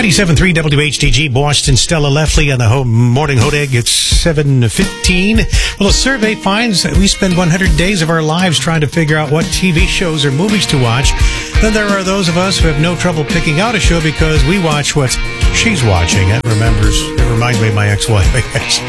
97.3 WHDG, Boston. Stella Leftley on the morning Hodag. It's 7:15. Well, a survey finds that we spend 100 days of our lives trying to figure out what TV shows or movies to watch. Then there are those of us who have no trouble picking out a show because we watch what she's watching. It reminds me of my ex-wife, I guess.